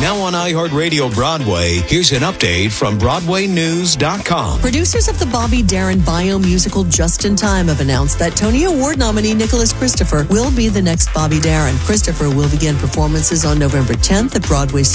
Now on iHeartRadio Broadway, here's an update from BroadwayNews.com. Producers of the Bobby Darin biomusical Just in Time have announced that Tony Award nominee Nicholas Christopher will be the next Bobby Darin. Christopher will begin performances on November 10th at Broadway